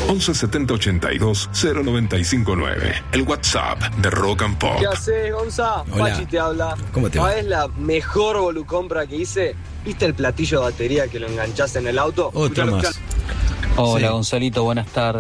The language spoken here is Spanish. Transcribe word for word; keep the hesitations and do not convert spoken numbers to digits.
once setenta ochenta y dos cero noventa y cinco nueve. El WhatsApp de Rock and Pop. ¿Qué haces, Gonza? Hola. Pachi te habla. ¿Cómo te va? ¿Sabes la mejor volucompra que hice? ¿Viste el platillo de batería que lo enganchaste en el auto? Otro Escuchalo, más. escuchalo. Hola Sí. Gonzalito, buenas tardes.